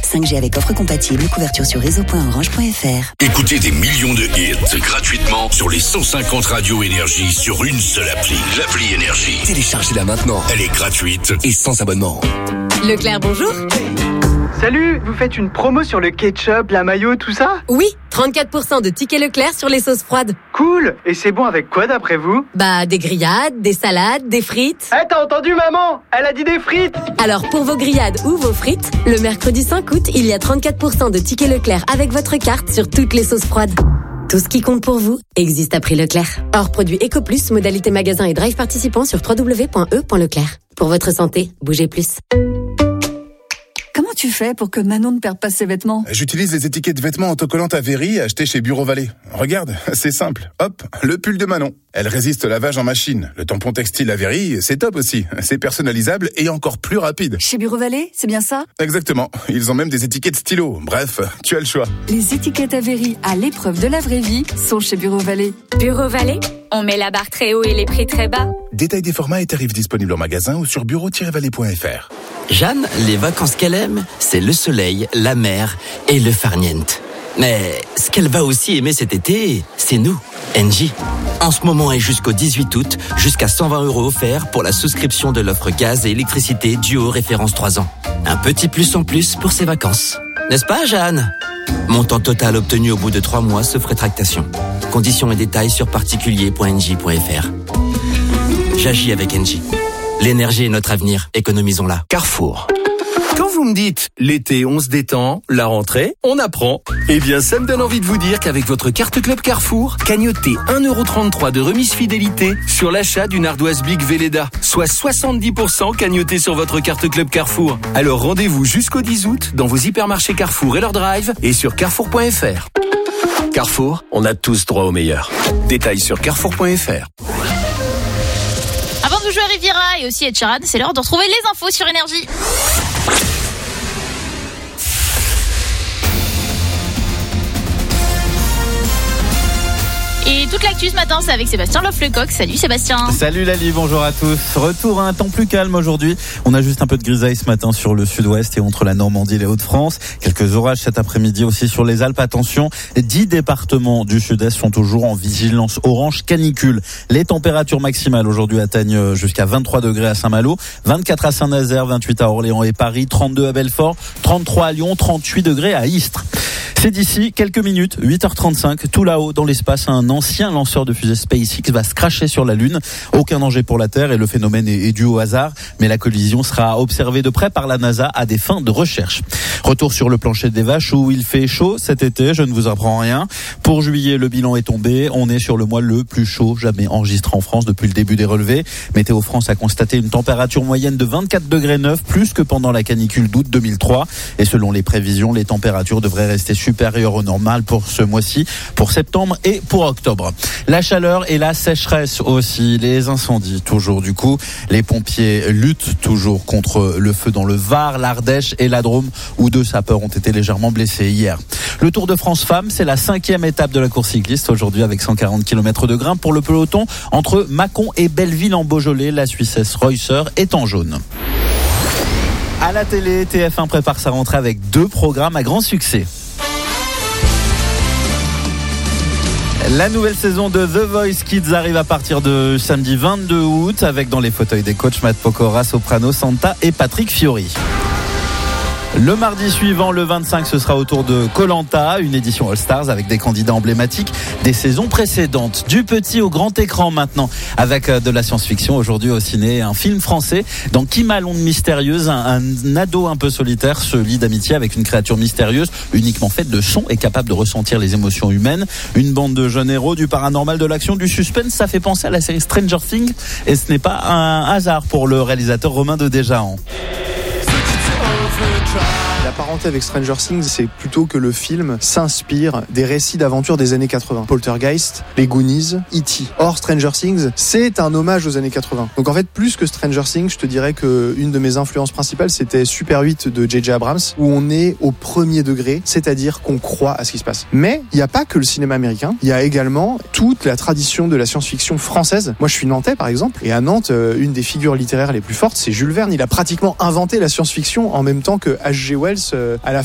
5G avec offre compatible, couverture sur réseau.orange.fr. Écoutez des millions de hits gratuitement sur les 150 radios Énergie sur une seule appli. L'appli Énergie. Téléchargez-la maintenant. Elle est gratuite Et sans abonnement. Leclerc, bonjour. Salut, vous faites une promo sur le ketchup, la mayo, tout ça ? Oui, 34% de tickets Leclerc sur les sauces froides. Cool. Et c'est bon avec quoi d'après vous ? Des grillades, des salades, des frites. Eh, t'as entendu maman ? Elle a dit des frites ! Alors pour vos grillades ou vos frites, le mercredi 5 août, il y a 34% de tickets Leclerc avec votre carte sur toutes les sauces froides. Tout ce qui compte pour vous existe à prix Leclerc. Hors produit EcoPlus, modalité magasin et drive participant sur www.e.leclerc. Pour votre santé, bougez plus. Comment tu fais pour que Manon ne perde pas ses vêtements ? J'utilise les étiquettes vêtements autocollantes Avery achetées chez Bureau Vallée. Regarde, c'est simple. Hop, le pull de Manon. Elle résiste au lavage en machine. Le tampon textile Avery, c'est top aussi. C'est personnalisable et encore plus rapide. Chez Bureau Vallée, c'est bien ça ? Exactement. Ils ont même des étiquettes stylo. Bref, tu as le choix. Les étiquettes Avery à l'épreuve de la vraie vie sont chez Bureau Vallée. Bureau Vallée, on met la barre très haut et les prix très bas. Détail des formats et tarifs disponibles en magasin ou sur bureau-vallée.fr. Jeanne, les vacances qu'elle aime, c'est le soleil, la mer et le farniente. Mais ce qu'elle va aussi aimer cet été, c'est nous, Engie. En ce moment et jusqu'au 18 août, jusqu'à 120 € offerts pour la souscription de l'offre gaz et électricité duo référence 3 ans. Un petit plus en plus pour ses vacances. N'est-ce pas, Jeanne ? Montant total obtenu au bout de 3 mois sauf rétractation. Conditions et détails sur particulier.engie.fr. J'agis avec Engie. L'énergie est notre avenir, économisons-la. Carrefour. Quand vous me dites l'été on se détend, la rentrée on apprend, eh bien ça me donne envie de vous dire qu'avec votre carte Club Carrefour, cagnotez 1,33 € de remise fidélité sur l'achat d'une ardoise Big Velleda, soit 70% cagnoté sur votre carte Club Carrefour. Alors rendez-vous jusqu'au 10 août dans vos hypermarchés Carrefour et leur drive et sur carrefour.fr. Carrefour, on a tous droit au meilleur. Détails sur carrefour.fr. Avant de jouer à Riviera et aussi Ed Sheeran, c'est l'heure de retrouver les infos sur Énergie. Et toute l'actu ce matin, c'est avec Sébastien Lofflecoq. Salut Sébastien. Salut Lali, bonjour à tous. Retour à un temps plus calme aujourd'hui. On a juste un peu de grisaille ce matin sur le sud-ouest et entre la Normandie et les Hauts-de-France. Quelques orages cet après-midi aussi sur les Alpes. Attention, 10 départements du sud-est sont toujours en vigilance orange canicule. Les températures maximales aujourd'hui atteignent jusqu'à 23 degrés à Saint-Malo, 24 à Saint-Nazaire, 28 à Orléans et Paris, 32 à Belfort, 33 à Lyon, 38 degrés à Istres. C'est d'ici quelques minutes, 8h35, tout là-haut dans l'espace, un ancien lanceur de fusée SpaceX va se crasher sur la Lune. Aucun danger pour la Terre et le phénomène est dû au hasard, mais la collision sera observée de près par la NASA à des fins de recherche. Retour sur le plancher des vaches où il fait chaud cet été, je ne vous apprends rien. Pour juillet, le bilan est tombé, on est sur le mois le plus chaud jamais enregistré en France depuis le début des relevés. Météo France a constaté une température moyenne de 24,9 degrés, plus que pendant la canicule d'août 2003. Et selon les prévisions, les températures devraient rester supérieures au normal pour ce mois-ci, pour septembre et pour octobre. La chaleur et la sécheresse aussi, les incendies toujours du coup. Les pompiers luttent toujours contre le feu dans le Var, l'Ardèche et la Drôme où 2 sapeurs ont été légèrement blessés hier. Le Tour de France Femmes, c'est la 5e étape de la course cycliste aujourd'hui avec 140 km de grimpe pour le peloton entre Mâcon et Belleville en Beaujolais. La Suissesse Reusser est en jaune. À la télé, TF1 prépare sa rentrée avec 2 programmes à grand succès. La nouvelle saison de The Voice Kids arrive à partir de samedi 22 août avec dans les fauteuils des coachs Matt Pokora, Soprano, Santa et Patrick Fiori. Le mardi suivant, le 25, ce sera au tour de Koh-Lanta, une édition All-Stars avec des candidats emblématiques des saisons précédentes. Du petit au grand écran maintenant, avec de la science-fiction. Aujourd'hui au ciné, un film français dans Qui m'a l'onde mystérieuse, un ado un peu solitaire se lie d'amitié avec une créature mystérieuse, uniquement faite de son et capable de ressentir les émotions humaines. Une bande de jeunes héros, du paranormal, de l'action, du suspense, ça fait penser à la série Stranger Things et ce n'est pas un hasard pour le réalisateur Romain de Desjardins. La parenté avec Stranger Things, c'est plutôt que le film s'inspire des récits d'aventure des années 80. Poltergeist, les Goonies, E.T. Or, Stranger Things, c'est un hommage aux années 80. Donc en fait, plus que Stranger Things, je te dirais que une de mes influences principales, c'était Super 8 de J.J. Abrams, où on est au premier degré, c'est-à-dire qu'on croit à ce qui se passe. Mais il n'y a pas que le cinéma américain, il y a également toute la tradition de la science-fiction française. Moi, je suis nantais, par exemple, et à Nantes, une des figures littéraires les plus fortes, c'est Jules Verne. Il a pratiquement inventé la science-fiction en même temps que H.G. Wells à la